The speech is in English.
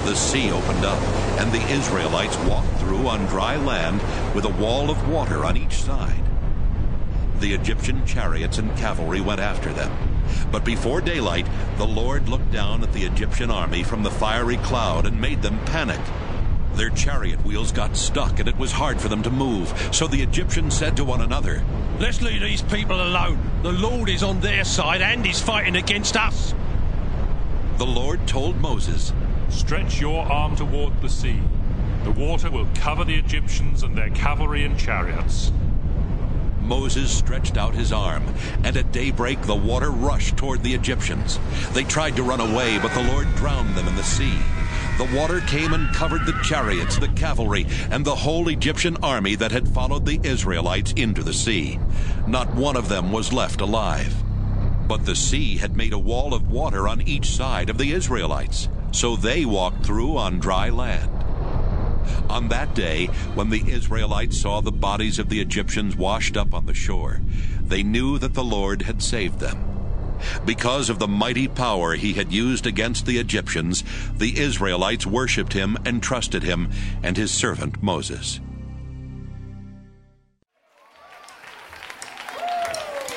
The sea opened up, and the Israelites walked through on dry land with a wall of water on each side. The Egyptian chariots and cavalry went after them. But before daylight, the Lord looked down at the Egyptian army from the fiery cloud and made them panic. Their chariot wheels got stuck, and it was hard for them to move. So the Egyptians said to one another, "Let's leave these people alone. The Lord is on their side and is fighting against us." The Lord told Moses, "Stretch your arm toward the sea. The water will cover the Egyptians and their cavalry and chariots." Moses stretched out his arm, and at daybreak the water rushed toward the Egyptians. They tried to run away, but the Lord drowned them in the sea. The water came and covered the chariots, the cavalry, and the whole Egyptian army that had followed the Israelites into the sea. Not one of them was left alive. But the sea had made a wall of water on each side of the Israelites, so they walked through on dry land. On that day, when the Israelites saw the bodies of the Egyptians washed up on the shore, they knew that the Lord had saved them. Because of the mighty power he had used against the Egyptians, the Israelites worshipped him and trusted him and his servant Moses.